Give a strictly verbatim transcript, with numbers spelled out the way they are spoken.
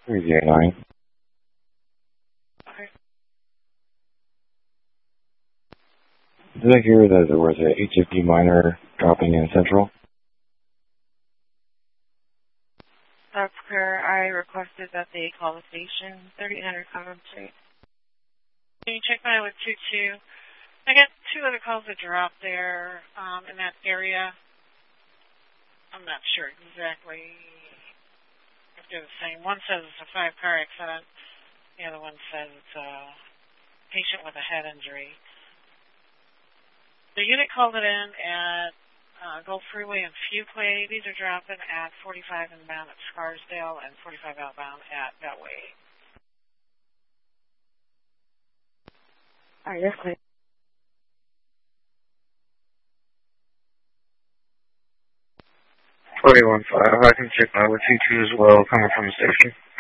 three zero nine. Okay. Did I hear that there was a H F D miner dropping in Central? That's clear. I requested that they call the station, thirty-eight hundred Congress Street. Can you check mine with two two? I got two other calls that dropped there um, in that area. I'm not sure exactly if they're the same. One says it's a five-car accident. The other one says it's a patient with a head injury. The unit called it in at uh, Gulf Freeway and Fuquay. These are dropping at forty-five inbound at Scarsdale and forty-five outbound at Beltway. All right, that's clear. forty-one five. I can check my with two two as well, coming from the station.